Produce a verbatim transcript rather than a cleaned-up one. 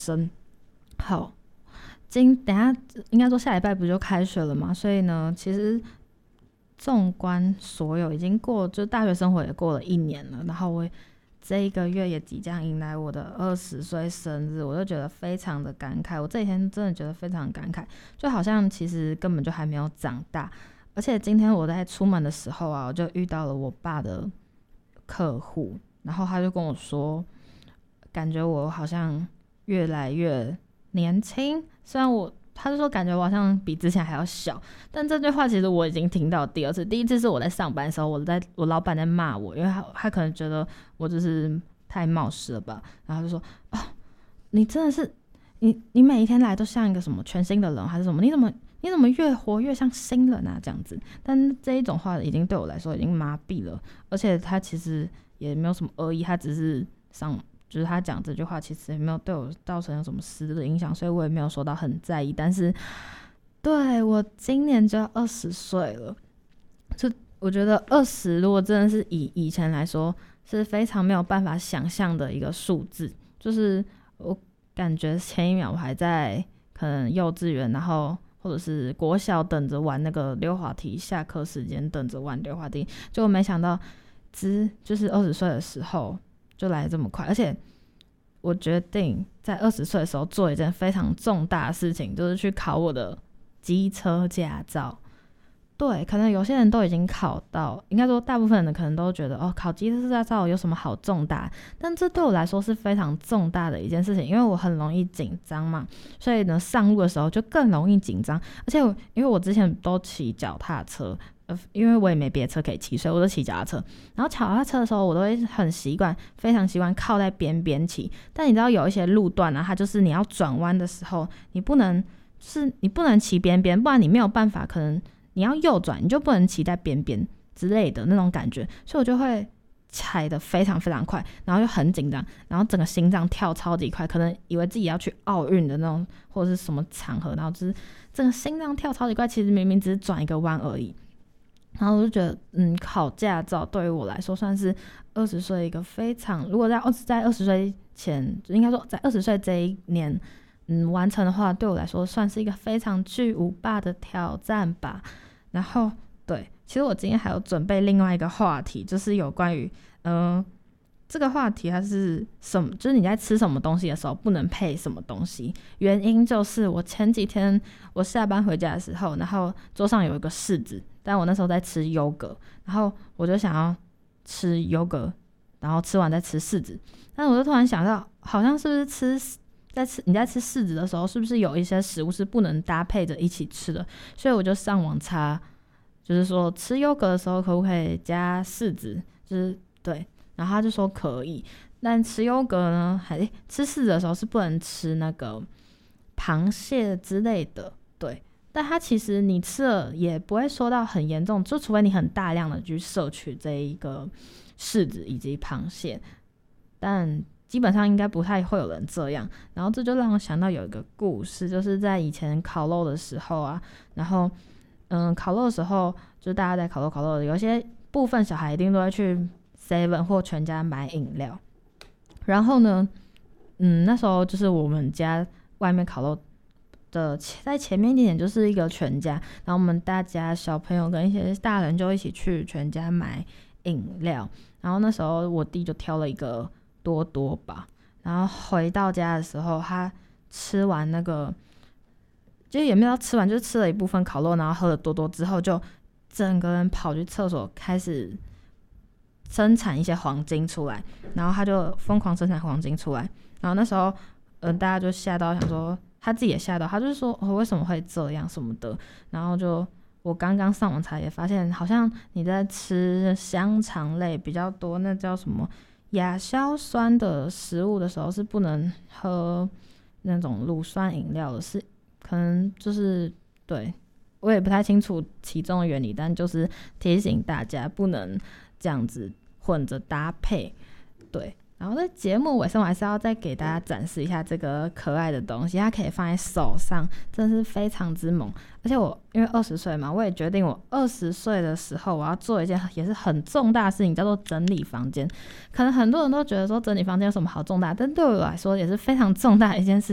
生。好，今等一下应该说下礼拜不就开学了嘛，所以呢，其实纵观所有，已经过就大学生活也过了一年了，然后我这一个月也即将迎来我的二十岁生日，我就觉得非常的感慨。我这几天真的觉得非常感慨，就好像其实根本就还没有长大。而且今天我在出门的时候啊，我就遇到了我爸的客户，然后他就跟我说，感觉我好像越来越年轻，虽然我他就说感觉我好像比之前还要小，但这句话其实我已经听到第二次。第一次是我在上班的时候，我在我老板在骂我，因为他他可能觉得我就是太冒失了吧，然后他就说哦，你真的是你你每一天来都像一个什么全新的人还是什么，你怎么你怎么越活越像新人啊这样子。但这一种话已经对我来说已经麻痹了，而且他其实也没有什么恶意，他只是上就是他讲这句话其实也没有对我造成有什么实质的影响，所以我也没有说到很在意。但是对，我今年就要二十岁了，就我觉得二十如果真的是以以前来说是非常没有办法想象的一个数字。就是我感觉前一秒我还在可能幼稚园，然后或者是国小等着玩那个溜滑梯，下课时间等着玩溜滑梯，就没想到只就是二十岁的时候就来得这么快。而且我决定在二十岁的时候做一件非常重大的事情，就是去考我的机车驾照。对，可能有些人都已经考到，应该说大部分人可能都觉得哦，考机车驾照有什么好重大，但这对我来说是非常重大的一件事情，因为我很容易紧张嘛，所以呢上路的时候就更容易紧张。而且我因为我之前都骑脚踏车，呃，因为我也没别的车可以骑，所以我就骑脚踏车。然后脚踏车的时候，我都会很习惯，非常习惯靠在边边骑。但你知道有一些路段啊，它就是你要转弯的时候，你不能，就是你不能骑边边，不然你没有办法，可能你要右转，你就不能骑在边边之类的那种感觉。所以我就会踩得非常非常快，然后就很紧张，然后整个心脏跳超级快，可能以为自己要去奥运的那种或者是什么场合，然后就是整个心脏跳超级快，其实明明只是转一个弯而已。然后我就觉得，嗯，考驾照对于我来说算是二十岁一个非常，如果在在二十岁前，应该说在二十岁这一年，嗯，完成的话，对我来说算是一个非常巨无霸的挑战吧。然后，对，其实我今天还有准备另外一个话题，就是有关于，嗯、呃，这个话题它是什么？就是你在吃什么东西的时候不能配什么东西。原因就是我前几天我下班回家的时候，然后桌上有一个柿子。但我那时候在吃优格，然后我就想要吃优格，然后吃完再吃柿子。但我就突然想到，好像是不是吃在吃你在吃柿子的时候，是不是有一些食物是不能搭配着一起吃的？所以我就上网查，就是说吃优格的时候可不可以加柿子？就是对，然后他就说可以。但吃优格呢，还吃柿子的时候是不能吃那个螃蟹之类的，对。但它其实你吃了也不会说到很严重，就除非你很大量的去摄取这一个柿子以及螃蟹，但基本上应该不太会有人这样。然后这就让我想到有一个故事，就是在以前烤肉的时候啊，然后嗯，烤肉的时候就大家在烤肉烤肉，有些部分小孩一定都会去 seven 或全家买饮料。然后呢，嗯，那时候就是我们家外面烤肉的在前面一点点就是一个全家，然后我们大家小朋友跟一些大人就一起去全家买饮料。然后那时候我弟就挑了一个多多吧，然后回到家的时候，他吃完那个就也没有吃完，就吃了一部分烤肉，然后喝了多多之后，就整个人跑去厕所开始生产一些黄金出来，然后他就疯狂生产黄金出来。然后那时候，嗯、呃，大家就吓到，想说他自己也吓到，他就说、哦、为什么会这样什么的。然后就我刚刚上网查也发现，好像你在吃香肠类比较多，那叫什么亚硝酸的食物的时候是不能喝那种乳酸饮料的，是可能就是对我也不太清楚其中的原理，但就是提醒大家不能这样子混着搭配，对。然后在节目尾声，我还是要再给大家展示一下这个可爱的东西，它可以放在手上，真的是非常之猛。而且我因为二十岁嘛，我也决定我二十岁的时候我要做一件也是很重大的事情，叫做整理房间。可能很多人都觉得说整理房间有什么好重大，但对我来说也是非常重大的一件事。